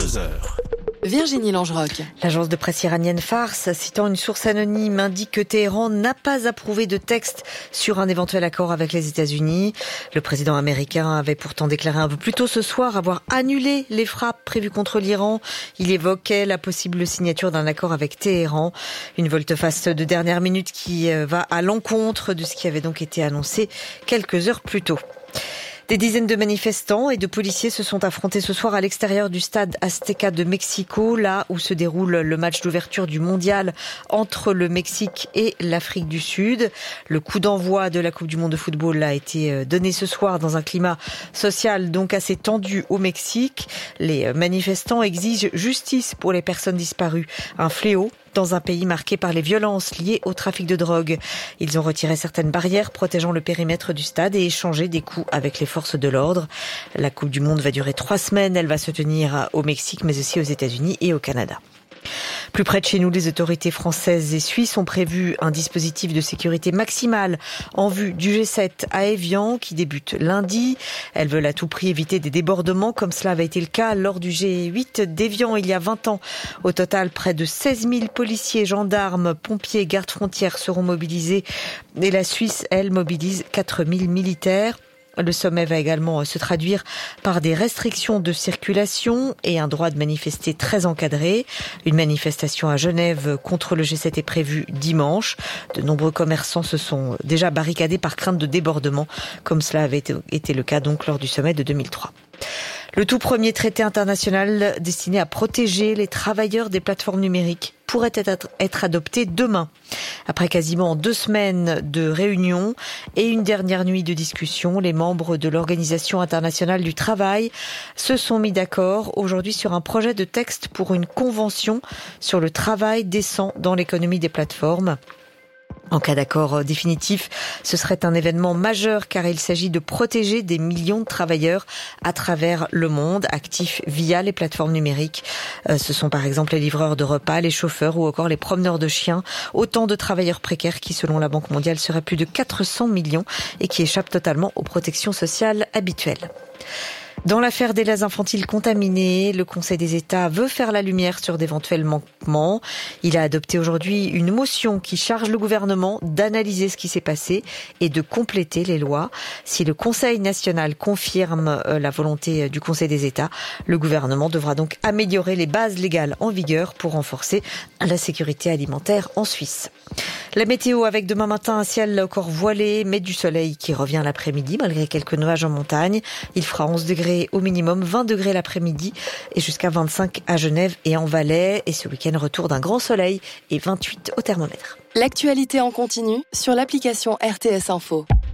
22h. Virginie Langeroc. L'agence de presse iranienne Fars, citant une source anonyme, indique que Téhéran n'a pas approuvé de texte sur un éventuel accord avec les États-Unis. Le président américain avait pourtant déclaré un peu plus tôt ce soir avoir annulé les frappes prévues contre l'Iran. Il évoquait la possible signature d'un accord avec Téhéran. Une volte-face de dernière minute qui va à l'encontre de ce qui avait donc été annoncé quelques heures plus tôt. Des dizaines de manifestants et de policiers se sont affrontés ce soir à l'extérieur du stade Azteca de Mexico, là où se déroule le match d'ouverture du mondial entre le Mexique et l'Afrique du Sud. Le coup d'envoi de la Coupe du Monde de football a été donné ce soir dans un climat social donc assez tendu au Mexique. Les manifestants exigent justice pour les personnes disparues, un fléau dans un pays marqué par les violences liées au trafic de drogue. Ils ont retiré certaines barrières protégeant le périmètre du stade et échangé des coups avec les forces de l'ordre. La Coupe du Monde va durer 3 semaines. Elle va se tenir au Mexique, mais aussi aux États-Unis et au Canada. Plus près de chez nous, les autorités françaises et suisses ont prévu un dispositif de sécurité maximale en vue du G7 à Évian qui débute lundi. Elles veulent à tout prix éviter des débordements comme cela avait été le cas lors du G8 d'Évian il y a 20 ans. Au total, près de 16 000 policiers, gendarmes, pompiers, gardes frontières seront mobilisés et la Suisse, elle, mobilise 4 000 militaires. Le sommet va également se traduire par des restrictions de circulation et un droit de manifester très encadré. Une manifestation à Genève contre le G7 est prévue dimanche. De nombreux commerçants se sont déjà barricadés par crainte de débordement, comme cela avait été le cas donc lors du sommet de 2003. Le tout premier traité international destiné à protéger les travailleurs des plateformes numériques pourrait être adopté demain. Après quasiment 2 semaines de réunions et une dernière nuit de discussion, les membres de l'Organisation internationale du travail se sont mis d'accord aujourd'hui sur un projet de texte pour une convention sur le travail décent dans l'économie des plateformes. En cas d'accord définitif, ce serait un événement majeur car il s'agit de protéger des millions de travailleurs à travers le monde, actifs via les plateformes numériques. Ce sont par exemple les livreurs de repas, les chauffeurs ou encore les promeneurs de chiens. Autant de travailleurs précaires qui, selon la Banque mondiale, seraient plus de 400 millions et qui échappent totalement aux protections sociales habituelles. Dans l'affaire des laits infantiles contaminés, le Conseil des États veut faire la lumière sur d'éventuels manquements. Il a adopté aujourd'hui une motion qui charge le gouvernement d'analyser ce qui s'est passé et de compléter les lois. Si le Conseil national confirme la volonté du Conseil des États, le gouvernement devra donc améliorer les bases légales en vigueur pour renforcer la sécurité alimentaire en Suisse. La météo avec demain matin un ciel encore voilé, mais du soleil qui revient l'après-midi malgré quelques nuages en montagne. Il fera 11 degrés au minimum, 20 degrés l'après-midi et jusqu'à 25 à Genève et en Valais. Et ce week-end, retour d'un grand soleil et 28 au thermomètre. L'actualité en continu sur l'application RTS Info.